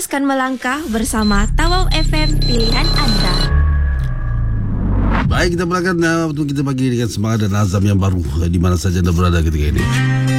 teruskan melangkah bersama Tawau FM, pilihan anda. Baik, kita mulakan waktu kita pagi dengan semangat dan azam yang baru di mana saja anda berada ketika ini.